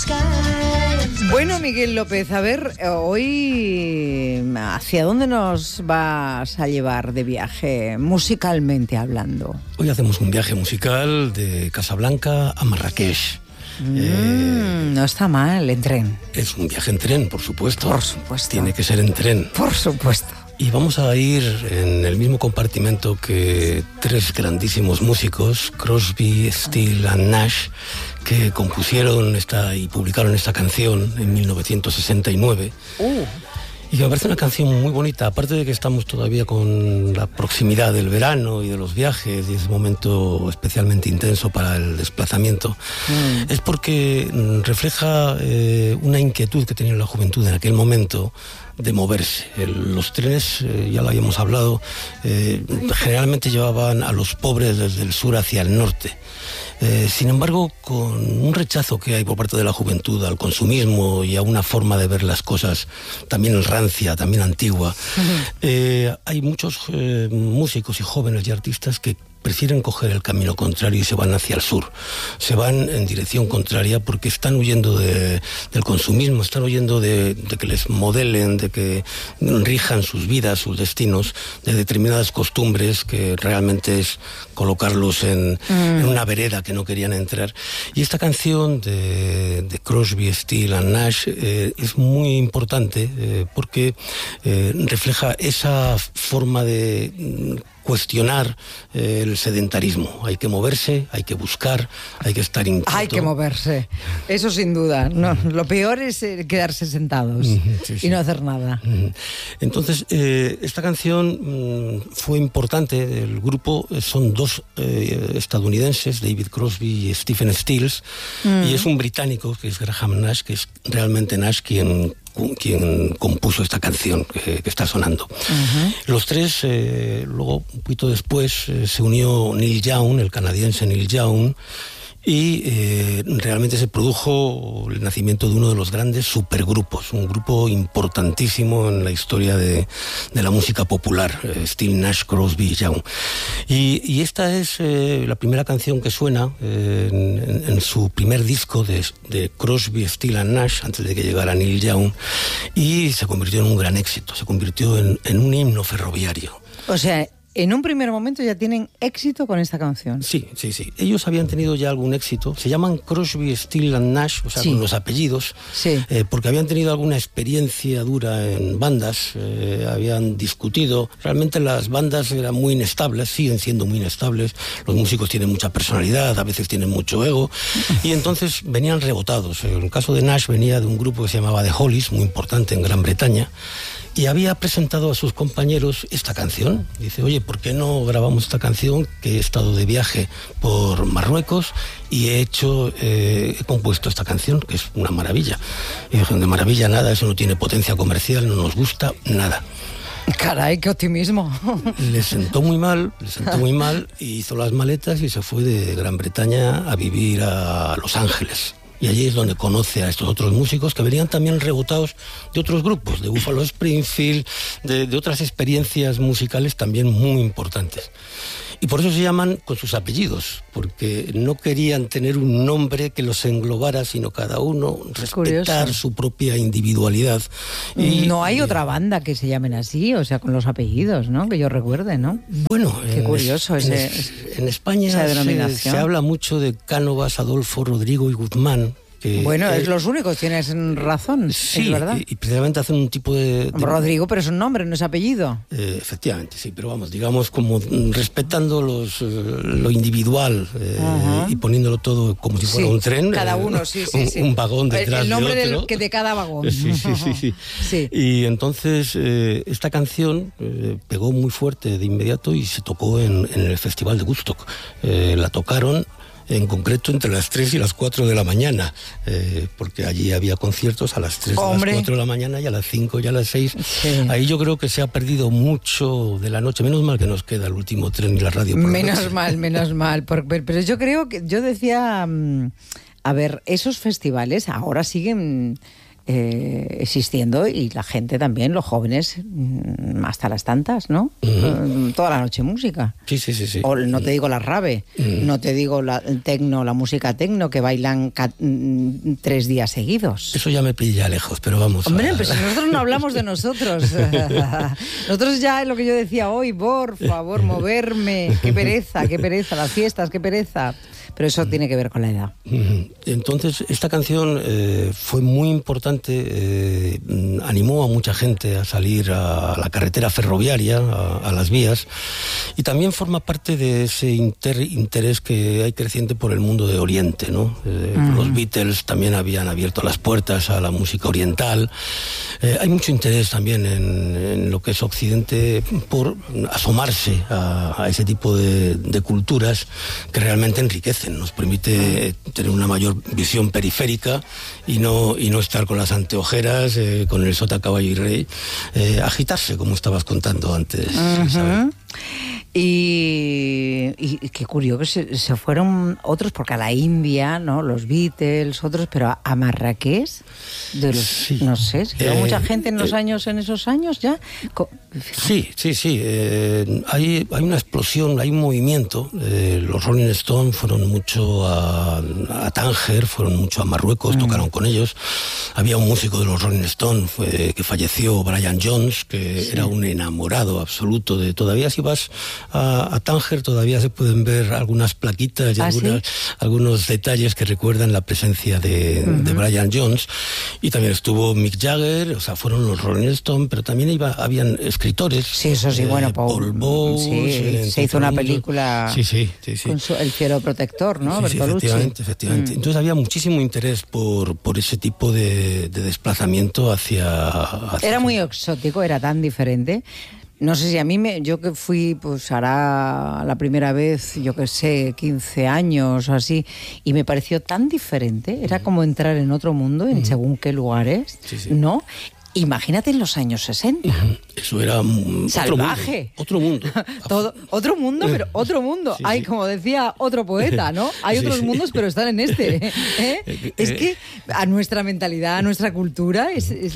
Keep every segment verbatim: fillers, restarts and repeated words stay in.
Bueno, Miguel López, a ver, hoy, ¿hacia dónde nos vas a llevar de viaje, musicalmente hablando? Hoy hacemos un viaje musical de Casablanca a Marrakech. Mm, eh, no está mal, en tren. Es un viaje en tren, por supuesto. Por supuesto. Tiene que ser en tren. Por supuesto. Y vamos a ir en el mismo compartimento que tres grandísimos músicos, Crosby, Stills and Nash, que compusieron esta y publicaron esta canción en mil novecientos sesenta y nueve. Uh. Y que me parece una canción muy bonita, aparte de que estamos todavía con la proximidad del verano y de los viajes, y es un momento especialmente intenso para el desplazamiento, mm. es porque refleja eh, una inquietud que tenía la juventud en aquel momento de moverse. El, los trenes, eh, ya lo habíamos hablado, eh, generalmente llevaban a los pobres desde el sur hacia el norte. Eh, sin embargo, con un rechazo que hay por parte de la juventud al consumismo y a una forma de ver las cosas también rancia, también antigua, uh-huh. eh, hay muchos eh, músicos y jóvenes y artistas que prefieren coger el camino contrario y se van hacia el sur. Se van en dirección contraria porque están huyendo de, del consumismo, están huyendo de, de que les modelen, de que rijan sus vidas, sus destinos, de determinadas costumbres que realmente es colocarlos en, mm. en una vereda que no querían entrar. Y esta canción de, de Crosby, Stills and Nash eh, es muy importante eh, porque eh, refleja esa forma de cuestionar eh, el sedentarismo. Hay que moverse, hay que buscar, hay que estar inquieto. Hay que moverse, eso sin duda. No, lo peor es eh, quedarse sentados sí, sí. y no hacer nada. Entonces, eh, esta canción mmm, fue importante. El grupo son dos eh, estadounidenses, David Crosby y Stephen Stills, mm. y es un británico, que es Graham Nash, que es realmente Nash quien quien compuso esta canción que, que está sonando. Uh-huh. Los tres, eh, luego, un poquito después, eh, se unió Neil Young, el canadiense Neil Young, y eh, realmente se produjo el nacimiento de uno de los grandes supergrupos, un grupo importantísimo en la historia de, de la música popular, eh, Stills, Nash, Crosby, Young. Y, y esta es eh, la primera canción que suena eh, en, en su primer disco de, de Crosby, Stills and Nash, antes de que llegara Neil Young, y se convirtió en un gran éxito, se convirtió en, en un himno ferroviario. O sea, en un primer momento ya tienen éxito con esta canción. Sí, sí, sí. Ellos habían tenido ya algún éxito. Se llaman Crosby, Stills and Nash, o sea, sí. con los apellidos, sí. eh, porque habían tenido alguna experiencia dura en bandas, eh, habían discutido. Realmente las bandas eran muy inestables, siguen siendo muy inestables. Los músicos tienen mucha personalidad, a veces tienen mucho ego, y entonces venían rebotados. En el caso de Nash venía de un grupo que se llamaba The Hollies, muy importante en Gran Bretaña, y había presentado a sus compañeros esta canción. Dice, oye, ¿por qué no grabamos esta canción? Que he estado de viaje por Marruecos y he hecho, eh, he compuesto esta canción, que es una maravilla. Y dijeron, de maravilla nada, eso no tiene potencia comercial, no nos gusta nada. Caray, qué optimismo. Le sentó muy mal, le sentó muy mal, y hizo las maletas y se fue de Gran Bretaña a vivir a Los Ángeles. Y allí es donde conoce a estos otros músicos que venían también rebotados de otros grupos, de Buffalo Springfield, de, de otras experiencias musicales también muy importantes. Y por eso se llaman con sus apellidos, porque no querían tener un nombre que los englobara, sino cada uno respetar Curioso. Su propia individualidad. Y, no hay y, otra banda que se llamen así, o sea, con los apellidos, ¿no? Que yo recuerde, ¿no? Bueno, qué en curioso es, ese, en, en España esa se, denominación. se habla mucho de Cánovas, Adolfo, Rodrigo y Guzmán. Que, bueno, eh, es los únicos, tienes razón, sí, es verdad. Y, y precisamente hacen un tipo de, de... Rodrigo, pero es un nombre, no es apellido. Eh, efectivamente, sí, pero vamos, digamos, como respetando los, lo individual eh, uh-huh. y poniéndolo todo como si fuera sí, un tren. Cada eh, uno, sí, sí. Un, sí. un vagón detrás el, el nombre de otro. Del, que de cada vagón. Sí, sí, sí. sí. sí. Y entonces eh, esta canción eh, pegó muy fuerte de inmediato y se tocó en, en el Festival de Woodstock. Eh, la tocaron en concreto entre las tres y las cuatro de la mañana, eh, porque allí había conciertos a las tres, a las cuatro de la mañana y a las cinco y a las seis. Sí. Ahí yo creo que se ha perdido mucho de la noche, menos mal que nos queda el último tren y la radio por la Menos noche. mal, menos mal, por, pero yo creo que, yo decía, a ver, esos festivales ahora siguen eh, existiendo, y la gente también, los jóvenes, hasta las tantas, ¿no? Uh-huh. Toda la noche música. Sí, sí, sí, sí. O no te digo la rave, uh-huh. no te digo la, el tecno, la música tecno, que bailan ca- tres días seguidos. Eso ya me pilla lejos, pero vamos. Hombre, a... pues nosotros no hablamos de nosotros. Nosotros ya es lo que yo decía hoy, por favor, moverme. Qué pereza, qué pereza, las fiestas, qué pereza. Pero eso tiene que ver con la edad. Entonces, esta canción eh, fue muy importante, eh, animó a mucha gente a salir a la carretera ferroviaria, a, a las vías, y también forma parte de ese inter, interés que hay creciente por el mundo de Oriente, ¿no? Eh, uh-huh. Los Beatles también habían abierto las puertas a la música oriental. Eh, hay mucho interés también en, en lo que es Occidente por asomarse a, a ese tipo de, de culturas que realmente enriquecen. Nos permite tener una mayor visión periférica y no, y no estar con las anteojeras, eh, con el sota, caballo y rey, eh, agitarse, como estabas contando antes, uh-huh. Isabel. Y, y qué curioso que se, se fueron otros, porque a la India, ¿no? Los Beatles, otros, pero a, a Marrakech, de los, sí. no sé, ¿se quedó eh, mucha gente en los eh, años, en esos años ya? Co- sí, sí, sí. Eh, hay, hay una explosión, hay un movimiento. Eh, los Rolling Stones fueron mucho a, a Tánger, fueron mucho a Marruecos, mm. tocaron con ellos. Había un músico de los Rolling Stones fue, que falleció, Brian Jones, que sí. era un enamorado absoluto de... Todavía si vas a, a Tánger todavía se pueden ver algunas plaquitas y ¿Ah, algunas, sí? algunos detalles que recuerdan la presencia de, uh-huh. de Brian Jones. Y también estuvo Mick Jagger, o sea, fueron los Rolling Stones, pero también iba, habían escritores. Sí, eso sí, eh, bueno, Paul, Paul Bowles. Sí, eh, se hizo una película sí, sí, sí, sí. con su, El cielo protector, ¿no? Sí, sí, efectivamente, efectivamente. Mm. Entonces había muchísimo interés por, por ese tipo de, de desplazamiento hacia, hacia... Era muy exótico, era tan diferente. No sé si a mí, me, yo que fui, pues hará la primera vez, yo que sé, quince años o así, y me pareció tan diferente, era uh-huh. como entrar en otro mundo, en uh-huh. según qué lugares, sí, sí. ¿no? Imagínate en los años sesenta. Uh-huh. Eso era un, salvaje. Otro mundo. Otro mundo, Todo, otro mundo pero otro mundo. Sí, Hay, sí. como decía otro poeta, ¿no? Hay sí, otros sí. mundos, pero están en este. ¿eh? Es que a nuestra mentalidad, a nuestra cultura, es, es,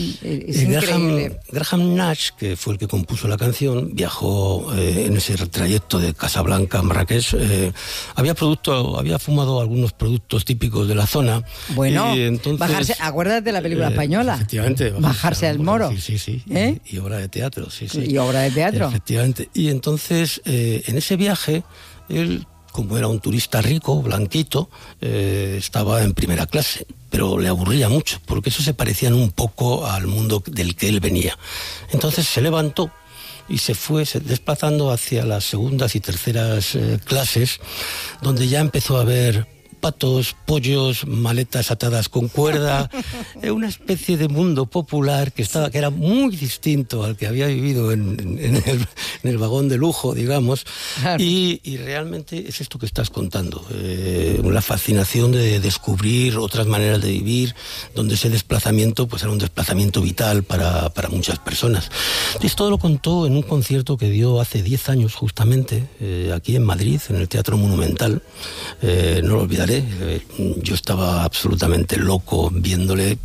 es increíble. Graham, Graham Nash, que fue el que compuso la canción, viajó eh, en ese trayecto de Casablanca a Marrakech. Eh, había producto, había fumado algunos productos típicos de la zona. Bueno, y entonces, bajarse, acuérdate de la película eh, española. Efectivamente. Bajarse al moro. Sí, sí, sí. ¿Eh? Y, y obra de teatro, sí, sí. Y obra de teatro. Efectivamente. Y entonces, eh, en ese viaje, él, como era un turista rico, blanquito, eh, estaba en primera clase, pero le aburría mucho, porque eso se parecían un poco al mundo del que él venía. Entonces se levantó y se fue desplazando hacia las segundas y terceras eh, clases, donde ya empezó a ver patos, pollos, maletas atadas con cuerda, una especie de mundo popular que estaba, que era muy distinto al que había vivido en, en, el, en el vagón de lujo, digamos, claro. y, y realmente es esto que estás contando, eh, la fascinación de descubrir otras maneras de vivir, donde ese desplazamiento pues era un desplazamiento vital para, para muchas personas. Y esto lo contó en un concierto que dio hace diez años justamente, eh, aquí en Madrid, en el Teatro Monumental, eh, no lo olvidaré. Yo estaba absolutamente loco viéndole,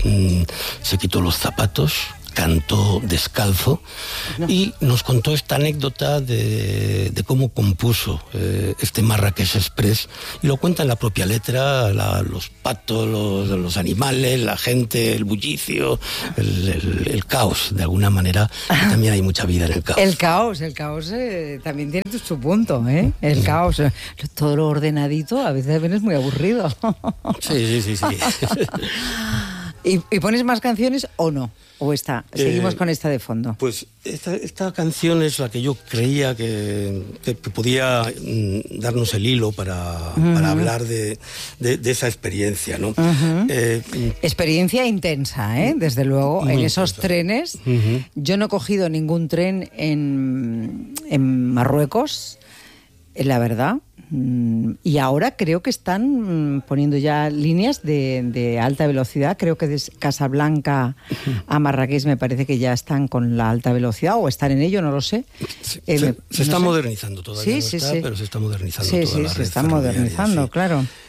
se quitó los zapatos, cantó descalzo y nos contó esta anécdota de, de cómo compuso eh, este Marrakech Express, y lo cuenta en la propia letra, la, los patos, los, los animales, la gente, el bullicio, el, el, el caos, de alguna manera. También hay mucha vida en el caos. El caos, el caos eh, también tiene su punto, ¿eh? El caos, todo lo ordenadito a veces es muy aburrido. Sí, sí, sí, sí. ¿Y, ¿Y pones más canciones o no? ¿O esta? Seguimos eh, con esta de fondo. Pues esta, esta canción es la que yo creía que, que, que podía mm, darnos el hilo para, uh-huh. para hablar de, de, de esa experiencia, ¿no? Uh-huh. eh, experiencia intensa, ¿eh? Desde luego, en esos intensa. trenes. Uh-huh. Yo no he cogido ningún tren en, en Marruecos, la verdad. Y ahora creo que están poniendo ya líneas de, de alta velocidad. Creo que de Casablanca a Marrakech me parece que ya están con la alta velocidad, o están en ello, no lo sé. Sí, eh, se, se no está sé. modernizando todavía, sí, no sí, está, sí. pero se está modernizando sí, toda sí, la se red está modernizando, sí. claro.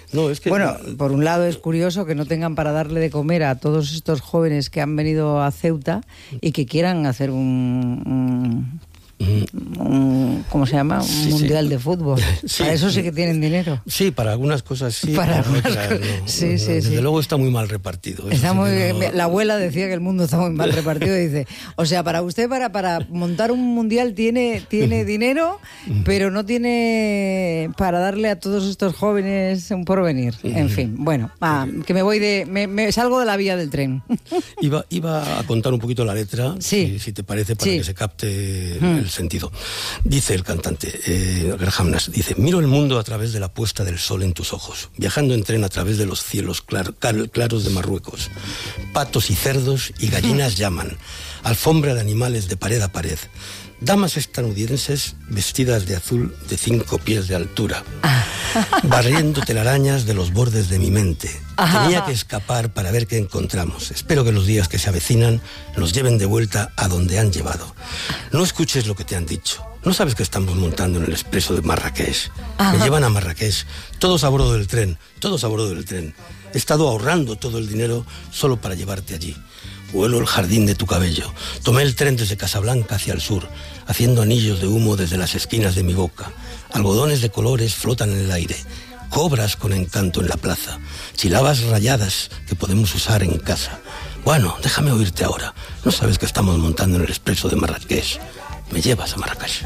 No, es que... Bueno, por un lado es curioso que no tengan para darle de comer a todos estos jóvenes que han venido a Ceuta y que quieran hacer un... un Un, ¿cómo se llama? Un sí, mundial sí. de fútbol. Sí, para eso sí que tienen dinero. Sí, para algunas cosas sí. Para, para otras otras, cosas. no, Sí, no, sí, desde sí. luego está muy mal repartido. Está sí muy, no... La abuela decía que el mundo está muy mal repartido. Dice, o sea, para usted para, para montar un mundial tiene, tiene dinero, pero no tiene para darle a todos estos jóvenes un porvenir. En fin, bueno, ah, que me voy de... Me, me salgo de la vía del tren. Iba, iba a contar un poquito la letra, sí. si, si te parece, para sí. que se capte hmm. el sentido. Dice el cantante, eh, Graham Nash, dice: miro el mundo a través de la puesta del sol en tus ojos, viajando en tren a través de los cielos clar, clar, claros de Marruecos. Patos y cerdos y gallinas llaman, alfombra de animales de pared a pared. Damas estadounidenses vestidas de azul de cinco pies de altura, barriendo telarañas de los bordes de mi mente. Tenía que escapar para ver qué encontramos. Espero que los días que se avecinan nos lleven de vuelta a donde han llevado. No escuches lo que te han dicho. ¿No sabes que estamos montando en el expreso de Marrakech? Ajá. Me llevan a Marrakech, todos a bordo del tren, todos a bordo del tren. He estado ahorrando todo el dinero solo para llevarte allí. Huelo el jardín de tu cabello. Tomé el tren desde Casablanca hacia el sur, haciendo anillos de humo desde las esquinas de mi boca. Algodones de colores flotan en el aire. Cobras con encanto en la plaza. Chilabas rayadas que podemos usar en casa. Bueno, déjame oírte ahora. ¿No sabes que estamos montando en el expreso de Marrakech? Me llevas a Marrakech.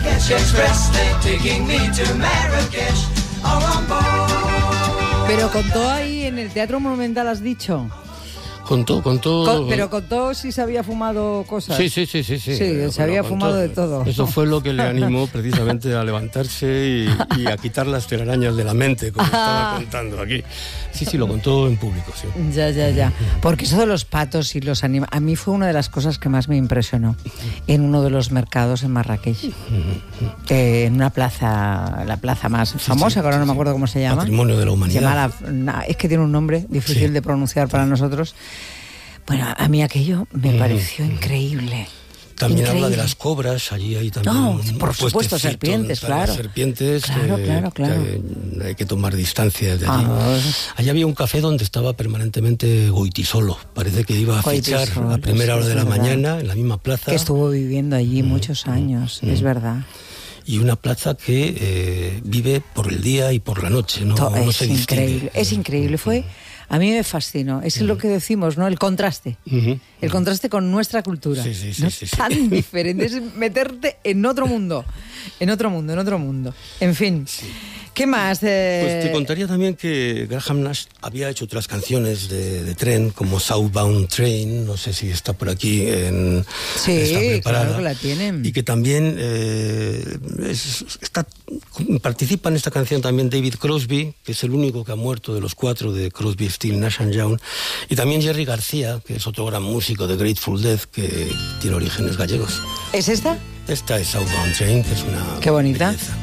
Pero contó ahí en el Teatro Monumental, has dicho. Contó, contó... Con, pero contó si se había fumado cosas. Sí, sí, sí, sí. Sí, sí se había contó, fumado de todo. Eso fue lo que le animó precisamente a levantarse y, y a quitar las telarañas de la mente, como estaba contando aquí. Sí, sí, lo contó en público, sí. Ya, ya, ya. Porque eso de los patos y los animales, a mí fue una de las cosas que más me impresionó en uno de los mercados en Marrakech. eh, en una plaza, la plaza más sí, famosa, sí, que ahora no me acuerdo cómo se llama. Patrimonio de la Humanidad. La, es que tiene un nombre difícil sí. de pronunciar para nosotros. Bueno, a mí aquello me mm. pareció increíble. También increíble. habla de las cobras, allí hay también... No, por supuesto, serpientes, claro. Serpientes, claro, que, claro, claro. Que hay que tomar distancia de allí. Ah, allí había un café donde estaba permanentemente Goitisolo. Parece que iba a fichar a primera hora de la mañana, en la misma plaza. Que estuvo viviendo allí mm. muchos años, mm. es verdad. Y una plaza que eh, vive por el día y por la noche, no, no es se increíble, distingue. Es increíble, fue... A mí me fascinó, es uh-huh. lo que decimos, ¿no? El contraste, uh-huh. el contraste con nuestra cultura. Sí, sí, sí, no sí, es sí. tan diferente, es meterte en otro mundo, en otro mundo, en otro mundo. En fin, sí. ¿Qué más? Eh... Pues te contaría también que Graham Nash había hecho otras canciones de, de tren, como Southbound Train, no sé si está por aquí en... Sí, está preparada, claro que la tienen. Y que también eh, es, está, participa en esta canción también David Crosby, que es el único que ha muerto de los cuatro de Crosby, Stills, Nash and Young, y también Jerry García, que es otro gran músico de Grateful Dead, que tiene orígenes gallegos. ¿Es esta? Esta es Southbound Train, que es una... Qué bonita. Belleza.